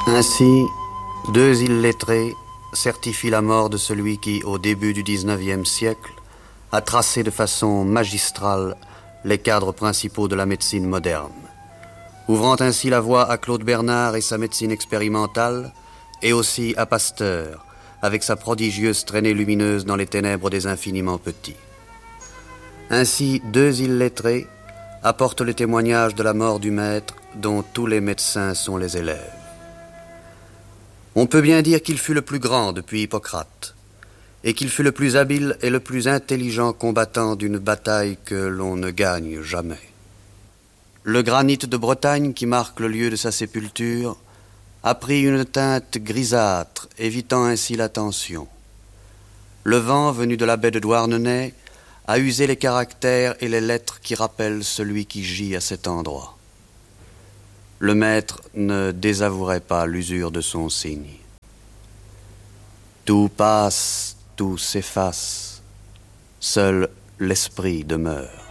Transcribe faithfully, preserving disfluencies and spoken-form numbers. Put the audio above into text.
Ainsi, deux illettrés certifient la mort de celui qui, au début du dix-neuvième siècle, a tracé de façon magistrale les cadres principaux de la médecine moderne, ouvrant ainsi la voie à Claude Bernard et sa médecine expérimentale, et aussi à Pasteur, avec sa prodigieuse traînée lumineuse dans les ténèbres des infiniment petits. Ainsi, deux illettrés apportent le témoignage de la mort du maître dont tous les médecins sont les élèves. On peut bien dire qu'il fut le plus grand depuis Hippocrate, et qu'il fut le plus habile et le plus intelligent combattant d'une bataille que l'on ne gagne jamais. Le granit de Bretagne, qui marque le lieu de sa sépulture, a pris une teinte grisâtre, évitant ainsi l'attention. Le vent, venu de la baie de Douarnenez, a usé les caractères et les lettres qui rappellent celui qui gît à cet endroit. Le maître ne désavouerait pas l'usure de son signe. Tout passe, tout s'efface, seul l'esprit demeure.